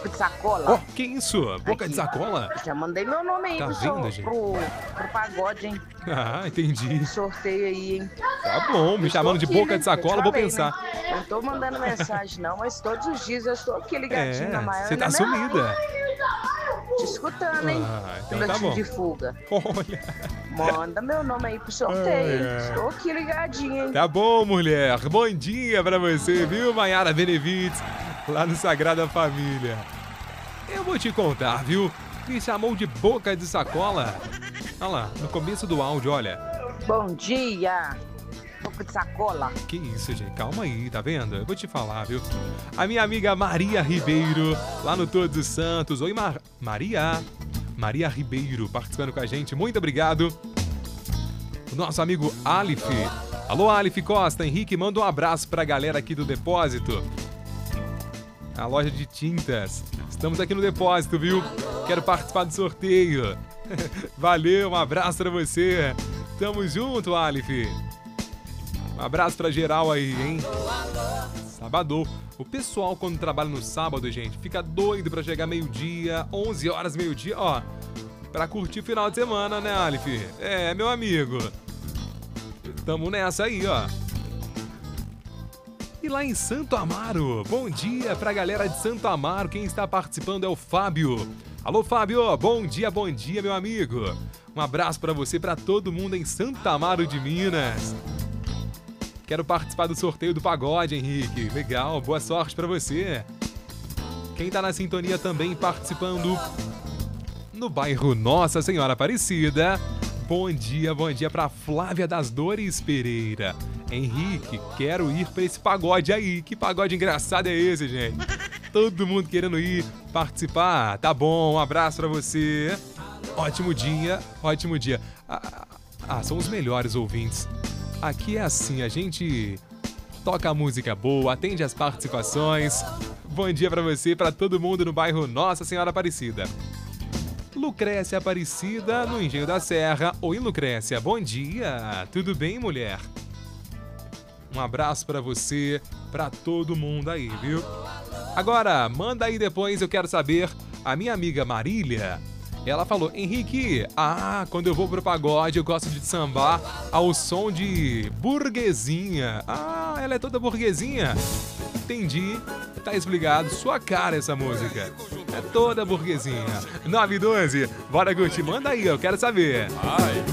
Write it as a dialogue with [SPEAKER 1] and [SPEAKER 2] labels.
[SPEAKER 1] boca de sacola.
[SPEAKER 2] Ó, que isso? Boca de sacola?
[SPEAKER 1] Já mandei meu nome aí
[SPEAKER 2] Tá
[SPEAKER 1] pro,
[SPEAKER 2] vendo, gente?
[SPEAKER 1] pro pagode, hein?
[SPEAKER 2] Ah, entendi.
[SPEAKER 1] Sorteio aí, hein?
[SPEAKER 2] Tá bom, me
[SPEAKER 1] Eu
[SPEAKER 2] chamando de
[SPEAKER 1] estou aqui,
[SPEAKER 2] boca
[SPEAKER 1] né?
[SPEAKER 2] de sacola,
[SPEAKER 1] Eu te
[SPEAKER 2] vou
[SPEAKER 1] falei,
[SPEAKER 2] pensar.
[SPEAKER 1] né? Eu não tô mandando mensagem, não, mas todos os dias eu estou aqui ligadinho na maior.
[SPEAKER 2] Você tá sumida.
[SPEAKER 1] Te escutando, hein?
[SPEAKER 2] Então tá
[SPEAKER 1] Pilotinho
[SPEAKER 2] bom.
[SPEAKER 1] de fuga.
[SPEAKER 2] Olha.
[SPEAKER 1] Manda meu nome aí pro sorteio.
[SPEAKER 2] Ai, ai.
[SPEAKER 1] Estou aqui ligadinho, hein?
[SPEAKER 2] Tá bom, mulher. Bom dia pra você, viu, Maiara Benevides, lá no Sagrada Família. Eu vou te contar, viu? Me chamou de boca de sacola. Olha lá, no começo do áudio, olha.
[SPEAKER 1] Bom dia, boca de sacola.
[SPEAKER 2] Que isso, gente? Calma aí, tá vendo? Eu vou te falar, viu? A minha amiga Maria Ribeiro, lá no Todos os Santos. Oi, Maria. Maria Ribeiro participando com a gente. Muito obrigado. O nosso amigo Alif. Alô, Alif Costa. Henrique, manda um abraço pra galera aqui do depósito. A loja de tintas. Estamos aqui no depósito, viu? Quero participar do sorteio. Valeu, um abraço pra você. Tamo junto, Alif. Um abraço pra geral aí, hein? Sabadão. O pessoal, quando trabalha no sábado, gente, fica doido pra chegar meio-dia, 11 horas, meio-dia, ó. Pra curtir o final de semana, né, Alif? É, meu amigo. Tamo nessa aí, ó. E lá em Santo Amaro, bom dia pra galera de Santo Amaro. Quem está participando é o Fábio. Alô, Fábio, bom dia, meu amigo. Um abraço pra você, pra todo mundo em Santo Amaro de Minas. Quero participar do sorteio do pagode, Henrique. Legal, boa sorte pra você. Quem tá na sintonia também participando no bairro Nossa Senhora Aparecida. Bom dia pra Flávia das Dores Pereira. Henrique, quero ir pra esse pagode aí. Que pagode engraçado é esse, gente? Todo mundo querendo ir participar. Tá bom, um abraço pra você. Ótimo dia, ótimo dia. São os melhores ouvintes. Aqui é assim, a gente toca música boa, atende as participações. Bom dia pra você e pra todo mundo no bairro Nossa Senhora Aparecida. Lucrécia Aparecida, no Engenho da Serra. Oi, Lucrécia, bom dia. Tudo bem, mulher? Um abraço pra você, pra todo mundo aí, viu? Agora, manda aí depois, eu quero saber. A minha amiga Marília, ela falou: Henrique, quando eu vou pro pagode eu gosto de sambar ao som de burguesinha. Ela é toda burguesinha. Entendi, tá explicado, sua cara essa música. É toda burguesinha. 9 e 12, bora curtir, manda aí, eu quero saber.